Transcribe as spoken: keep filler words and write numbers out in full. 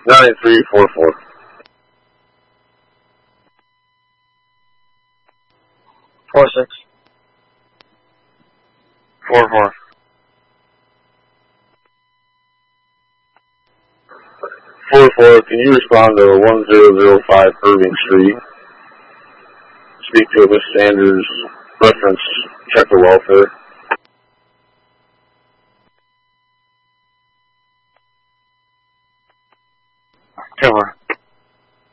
nine three four four. Four six. Four four. Four four. Can you respond to one zero zero five Irving Street? Speak to Miss Sanders. Reference check the welfare.